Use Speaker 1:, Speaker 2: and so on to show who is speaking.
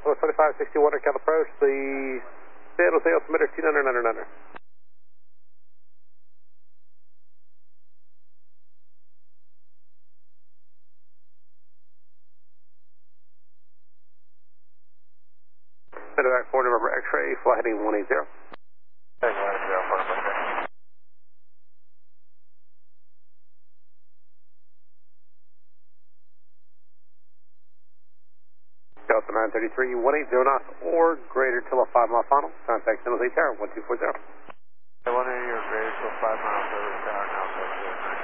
Speaker 1: Southwest 2561 can approach the San Jose altimeter 2999. Medevac 4 November X-ray, fly heading 180.
Speaker 2: Heading 180, 4 November X-ray.
Speaker 1: Delta 933, 180 knots or greater till a 5-mile final. Contact San Jose Tower 1240.
Speaker 2: 180 or greater till 5 miles over the tower now.